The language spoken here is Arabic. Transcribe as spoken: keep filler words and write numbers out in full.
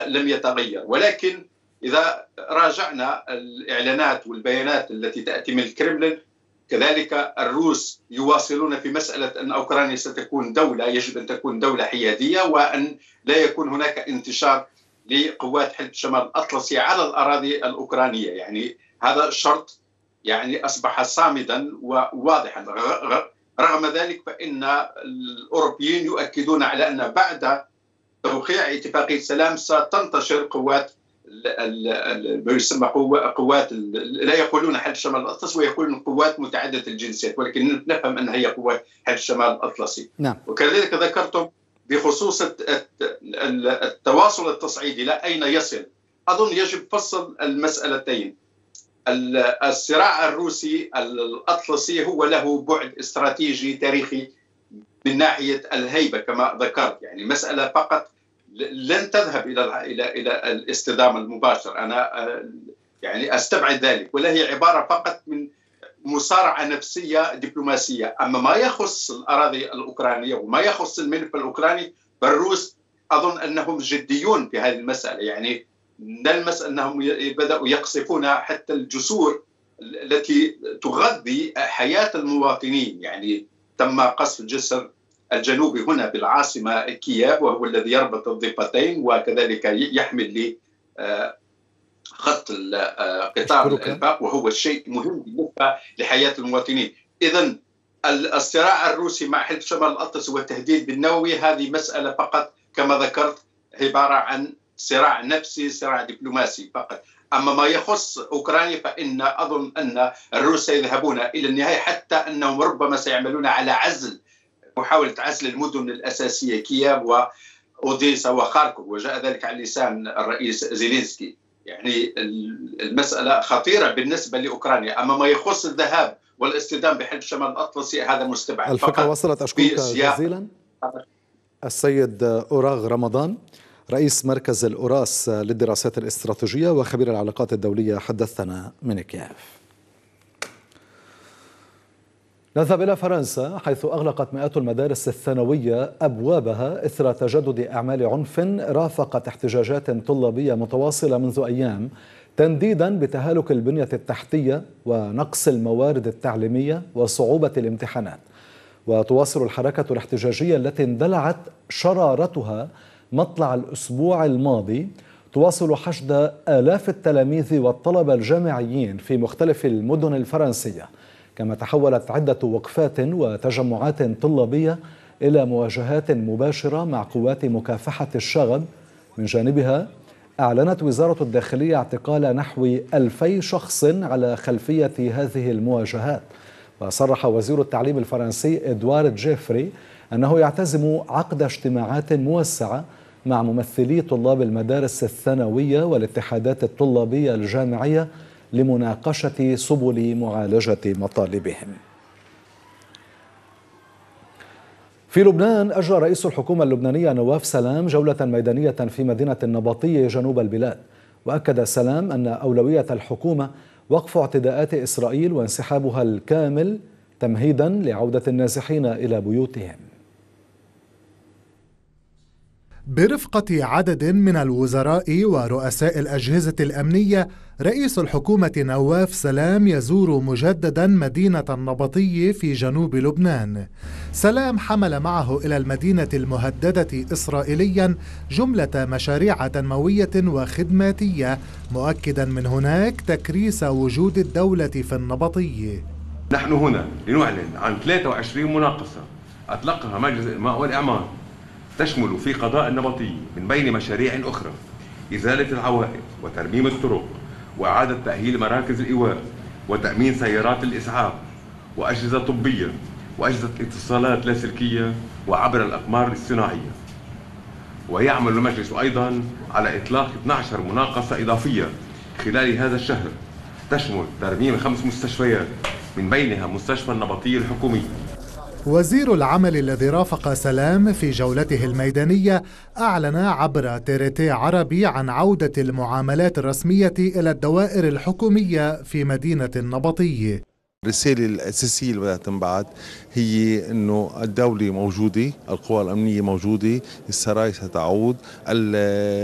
لم يتغير. ولكن إذا راجعنا الإعلانات والبيانات التي تأتي من الكرملين، كذلك الروس يواصلون في مسألة أن أوكرانيا ستكون دولة، يجب أن تكون دولة حيادية، وأن لا يكون هناك انتشار لقوات حلف شمال الأطلسي على الأراضي الأوكرانية. يعني هذا الشرط يعني أصبح صامدا وواضحا. رغم ذلك فإن الأوروبيين يؤكدون على أن بعد توقيع اتفاقية سلام ستنتشر قوات ما يسمى قوات، لا يقولون حلف شمال الأطلسي ويقولون قوات متعددة الجنسيات، ولكن نفهم أنها هي قوات حلف شمال الأطلسي. نعم. وكذلك ذكرتم بخصوص التواصل التصعيدي إلى أين يصل. أظن يجب فصل المسألتين. الصراع الروسي الأطلسي هو له بعد استراتيجي تاريخي من ناحية الهيبة كما ذكرت. يعني مسألة فقط لن تذهب إلى إلى إلى الاصطدام المباشر، أنا يعني أستبعد ذلك، ولا هي عبارة فقط من مصارعة نفسية دبلوماسية. أما ما يخص الأراضي الأوكرانية وما يخص الملف الأوكراني، فالروس أظن أنهم جديون في هذه المسألة. يعني نلمس أنهم بدأوا يقصفون حتى الجسور التي تغذي حياة المواطنين. يعني تم قصف الجسر الجنوبي هنا بالعاصمة كييف، وهو الذي يربط الضفتين وكذلك يحمل لي خط قطار الانفاق، وهو الشيء مهم بالنسبة لحياة المواطنين. إذن الصراع الروسي مع حلف شمال الأطلسي والتهديد بالنووي هذه مسألة فقط كما ذكرت عبارة عن صراع نفسي، صراع دبلوماسي فقط. أما ما يخص أوكرانيا فإن أظن أن الروس سيذهبون إلى النهاية، حتى أنهم ربما سيعملون على عزل، محاولة عزل المدن الأساسية كييف وأوديسا وخاركوف، وجاء ذلك على لسان الرئيس زيلينسكي. يعني المسألة خطيرة بالنسبة لأوكرانيا. أما ما يخص الذهاب والاصطدام بحلف شمال الأطلسي هذا مستبعد. الفكرة وصلت. أشكرك جزيلا السيد أوراغ رمضان، رئيس مركز الأوراس للدراسات الاستراتيجية وخبير العلاقات الدولية، حدثنا من كييف. نذهب إلى فرنسا، حيث أغلقت مئات المدارس الثانوية أبوابها إثر تجدد أعمال عنف رافقت احتجاجات طلابية متواصلة منذ أيام، تنديدا بتهالك البنية التحتية ونقص الموارد التعليمية وصعوبة الامتحانات. وتواصل الحركة الاحتجاجية التي اندلعت شرارتها مطلع الأسبوع الماضي تواصل حشد آلاف التلاميذ والطلبة الجامعيين في مختلف المدن الفرنسية، كما تحولت عدة وقفات وتجمعات طلابية إلى مواجهات مباشرة مع قوات مكافحة الشغب. من جانبها أعلنت وزارة الداخلية اعتقال نحو ألفي شخص على خلفية هذه المواجهات. وصرح وزير التعليم الفرنسي إدوارد جيفري أنه يعتزم عقد اجتماعات موسعة مع ممثلي طلاب المدارس الثانوية والاتحادات الطلابية الجامعية لمناقشة سبل معالجة مطالبهم. في لبنان أجرى رئيس الحكومة اللبنانية نواف سلام جولة ميدانية في مدينة النبطية جنوب البلاد، وأكد سلام أن أولوية الحكومة وقف اعتداءات إسرائيل وانسحابها الكامل تمهيدا لعودة النازحين إلى بيوتهم. برفقة عدد من الوزراء ورؤساء الأجهزة الأمنية، رئيس الحكومة نواف سلام يزور مجددا مدينة النبطية في جنوب لبنان. سلام حمل معه إلى المدينة المهددة إسرائيليا جملة مشاريع تنموية وخدماتية، مؤكدا من هناك تكريس وجود الدولة في النبطية. نحن هنا لنعلن عن ثلاثة وعشرين مناقصة أطلقها مجلس الإماء والإعمار، تشمل في قضاء النبطية من بين مشاريع أخرى إزالة العوائق وترميم الطرق وإعادة تأهيل مراكز الإيواء وتأمين سيارات الإسعاف وأجهزة طبية وأجهزة اتصالات لاسلكية وعبر الأقمار الصناعية. ويعمل المجلس أيضا على إطلاق اثنتي عشرة مناقصة إضافية خلال هذا الشهر، تشمل ترميم خمس مستشفيات من بينها مستشفى النبطية الحكومي. وزير العمل الذي رافق سلام في جولته الميدانية أعلن عبر تيريتي عربي عن عودة المعاملات الرسمية إلى الدوائر الحكومية في مدينة النبطية. الرسالة الأساسية اللي بدها تنبعث هي أنه الدولة موجودة، القوى الأمنية موجودة، السرايا ستعود،